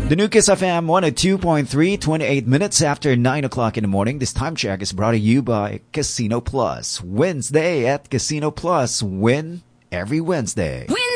The new Kiss FM 102.3, 28 minutes after 9 o'clock in the morning. This time check is brought to you by Casino Plus. Wednesday at Casino Plus. Win every Wednesday. Win